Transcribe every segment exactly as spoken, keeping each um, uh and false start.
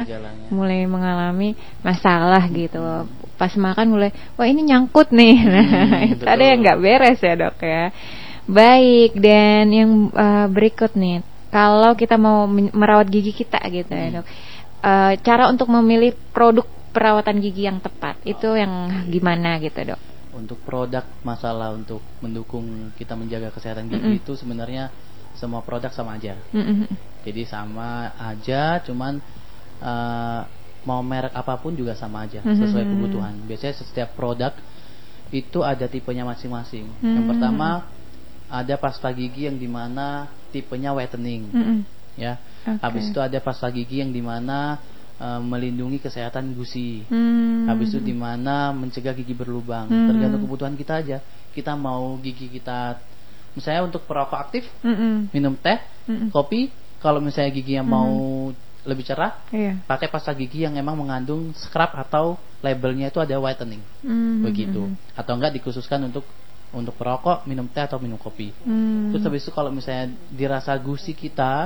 gejalanya. mulai mengalami masalah gitu. Hmm. Pas makan mulai, wah ini nyangkut nih. Nah, hmm, itu ada yang nggak beres ya dok ya. Baik, dan yang uh, berikut nih, kalau kita mau merawat gigi kita gitu hmm. ya dok, uh, cara untuk memilih produk perawatan gigi yang tepat itu yang gimana gitu dok? Untuk produk masalah untuk mendukung kita menjaga kesehatan gigi mm-hmm. itu sebenarnya semua produk sama aja. Mm-hmm. Jadi sama aja, cuman uh, mau merek apapun juga sama aja, mm-hmm. sesuai kebutuhan. Biasanya setiap produk itu ada tipenya masing-masing. Mm-hmm. Yang pertama ada pasta gigi yang dimana tipenya whitening, mm-hmm. ya. Okay. Habis itu ada pasta gigi yang dimana Uh, melindungi kesehatan gusi. Hmm. Habis itu dimana mencegah gigi berlubang. Hmm. Tergantung kebutuhan kita aja. Kita mau gigi kita, misalnya untuk perokok aktif, mm-mm. minum teh, mm-mm. kopi. Kalau misalnya gigi yang mm-mm. mau lebih cerah, iya. pakai pasta gigi yang emang mengandung scrub atau labelnya itu ada whitening, mm-hmm. begitu. Atau enggak dikhususkan untuk untuk perokok, minum teh atau minum kopi. Mm. Terus habis itu kalau misalnya dirasa gusi kita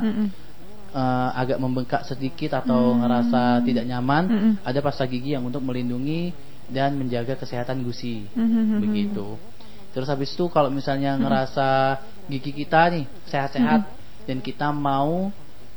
Uh, agak membengkak sedikit atau hmm. ngerasa tidak nyaman, hmm. ada pasta gigi yang untuk melindungi dan menjaga kesehatan gusi, hmm. begitu. Terus habis itu kalau misalnya hmm. ngerasa gigi kita nih sehat-sehat hmm. dan kita mau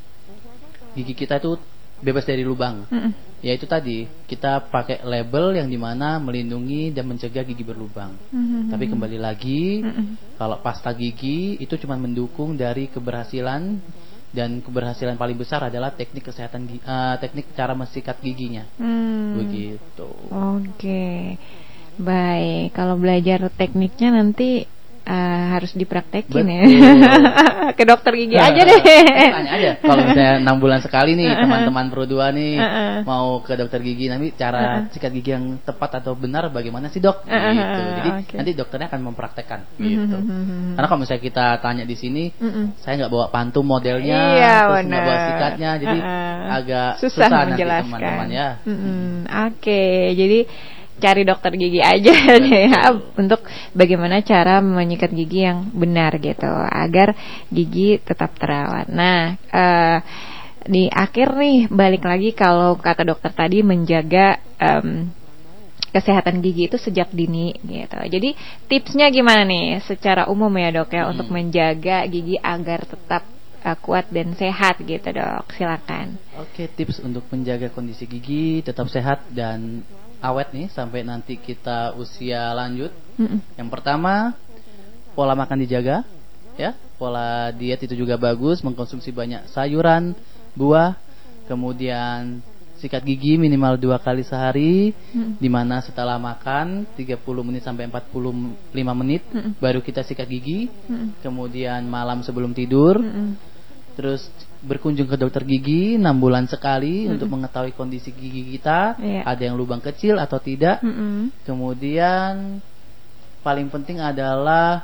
gigi kita itu bebas dari lubang, hmm. ya itu tadi kita pakai label yang dimana melindungi dan mencegah gigi berlubang. Hmm. Tapi kembali lagi, hmm. kalau pasta gigi itu cuma mendukung dari keberhasilan. Dan keberhasilan paling besar adalah teknik kesehatan uh, teknik cara mensikat giginya, hmm. begitu. Oke, baik. Kalau belajar tekniknya nanti uh, harus dipraktekin. Betul. Ya. Ke dokter gigi aja deh. Tanya aja. Kalau misalnya enam bulan sekali nih teman-teman Pro dua nih uh-uh. mau ke dokter gigi, nanti cara uh-uh. sikat gigi yang tepat atau benar bagaimana sih dok? Uh-uh. Gitu. Jadi okay. nanti dokternya akan mempraktekkan. Gitu. Uh-huh. Karena kalau misalnya kita tanya di sini, uh-uh. saya nggak bawa pantum modelnya, iya, terus nggak bawa sikatnya, jadi uh-uh. agak susah, susah nanti teman-teman ya. Uh-uh. Oke, okay. Jadi cari dokter gigi aja ya untuk bagaimana cara menyikat gigi yang benar gitu agar gigi tetap terawat. Nah, uh, di akhir nih balik lagi kalau kata dokter tadi menjaga um, kesehatan gigi itu sejak dini gitu. Jadi tipsnya gimana nih secara umum ya dok ya hmm. untuk menjaga gigi agar tetap uh, kuat dan sehat gitu dok. Silakan. Oke, tips untuk menjaga kondisi gigi tetap sehat dan awet nih sampai nanti kita usia lanjut. Mm-mm. Yang pertama, pola makan dijaga, ya. Pola diet itu juga bagus, mengkonsumsi banyak sayuran, buah, kemudian sikat gigi minimal dua kali sehari, mm. dimana setelah makan tiga puluh menit sampai empat puluh lima menit mm. baru kita sikat gigi. Mm. Kemudian malam sebelum tidur. Mm. Terus berkunjung ke dokter gigi enam bulan sekali mm-hmm. untuk mengetahui kondisi gigi kita, yeah. ada yang lubang kecil atau tidak. Mm-hmm. Kemudian paling penting adalah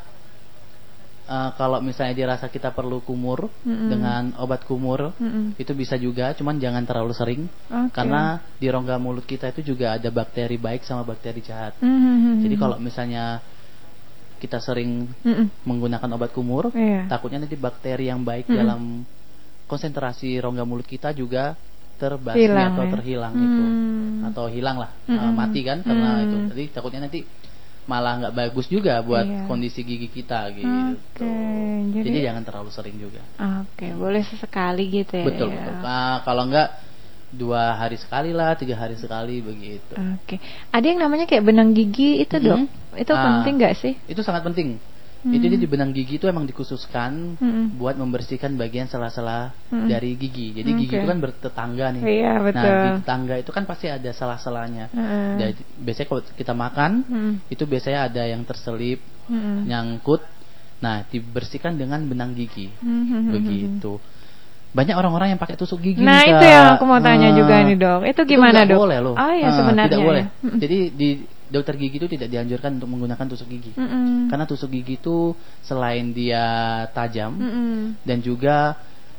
uh, kalau misalnya dirasa kita perlu kumur mm-hmm. dengan obat kumur, mm-hmm. itu bisa juga, cuman jangan terlalu sering, okay. karena di rongga mulut kita itu juga ada bakteri baik sama bakteri jahat. Mm-hmm. Jadi kalau misalnya kita sering mm-mm. menggunakan obat kumur, yeah. takutnya nanti bakteri yang baik mm-mm. dalam konsentrasi rongga mulut kita juga terbasmi hilang, atau ya? terhilang mm. itu, atau hilang lah, uh, mati kan karena mm. itu. Jadi takutnya nanti malah nggak bagus juga buat yeah. kondisi gigi kita gitu. Okay. Jadi, Jadi jangan terlalu sering juga. Oke, okay. boleh sesekali gitu ya. Betul. Ya. betul. Nah, kalau nggak dua hari sekali lah, tiga hari sekali begitu. Oke. Okay. Ada yang namanya kayak benang gigi itu mm-hmm. dok. Itu ah, penting nggak sih? Itu sangat penting. Mm-hmm. Itu di benang gigi itu emang dikhususkan mm-hmm. buat membersihkan bagian sela-sela mm-hmm. dari gigi. Jadi okay. gigi itu kan bertetangga nih. Iya betul. Nah di tetangga itu kan pasti ada sela-selanya. Mm-hmm. Dan biasanya kalau kita makan mm-hmm. itu biasanya ada yang terselip, mm-hmm. nyangkut. Nah dibersihkan dengan benang gigi. Mm-hmm. Begitu. Banyak orang-orang yang pakai tusuk gigi. Nah bisa, itu yang aku mau tanya uh, juga nih dok. Itu gimana itu dok? Boleh loh. Oh iya uh, sebenarnya. Tidak boleh. Ya. Jadi di dokter gigi itu tidak dianjurkan untuk menggunakan tusuk gigi. Mm-mm. Karena tusuk gigi itu selain dia tajam mm-mm. dan juga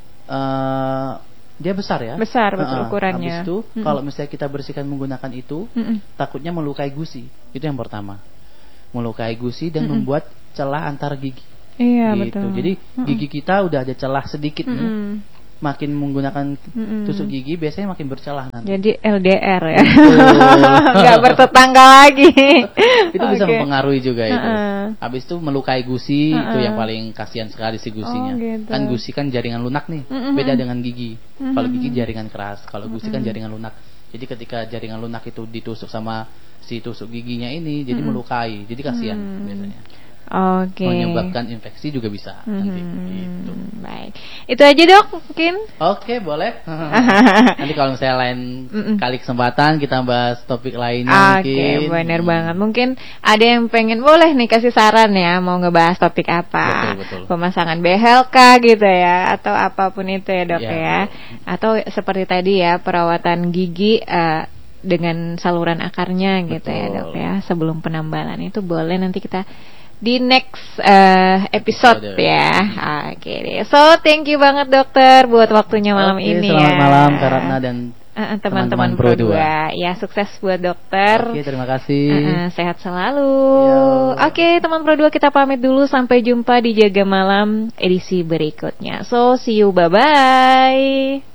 uh, dia besar ya. Besar betul uh, ukurannya. Habis itu mm-mm. kalau misalnya kita bersihkan menggunakan itu, mm-mm. takutnya melukai gusi. Itu yang pertama. Melukai gusi dan mm-mm. membuat celah antar gigi. Iya gitu. betul. Jadi mm-mm. gigi kita udah ada celah sedikit mm-mm. nih. makin menggunakan mm-mm. tusuk gigi biasanya makin bercelah nanti. Jadi L D R ya. Nggak bertetangga lagi. Itu okay. bisa mempengaruhi juga itu. Uh-uh. Habis itu melukai gusi, uh-uh. itu yang paling kasihan sekali si gusinya. Oh, gitu. Kan gusi kan jaringan lunak nih, uh-uh. beda dengan gigi. Uh-uh. Kalau gigi jaringan keras, kalau gusi uh-uh. kan jaringan lunak. Jadi ketika jaringan lunak itu ditusuk sama si tusuk giginya ini, jadi uh-uh. melukai, jadi kasihan uh-uh. biasanya. Oke. Okay. Menyebabkan infeksi juga bisa hmm, nanti. Gitu. Baik. Itu aja dok mungkin. Oke okay, boleh. Nanti kalau misalnya lain Mm-mm. kali kesempatan kita bahas topik lainnya. Oke okay, benar hmm. banget. Mungkin ada yang pengen boleh nih kasih saran ya mau ngebahas topik apa. Betul, betul. Pemasangan behel kah gitu ya atau apapun itu ya dok ya. ya. Atau seperti tadi ya perawatan gigi. Uh, dengan saluran akarnya gitu. Betul. Ya dok ya sebelum penambalan itu boleh nanti kita di next uh, episode Betul, ya. Oke okay deh. So thank you banget dokter buat waktunya malam okay, ini selamat ya. Selamat malam Kak Ratna dan uh, teman-teman Pro dua. Ya sukses buat dokter. Oke okay, terima kasih. Uh, uh, sehat selalu. Oke okay, teman Pro dua kita pamit dulu sampai jumpa di Jaga Malam edisi berikutnya. So see you bye bye.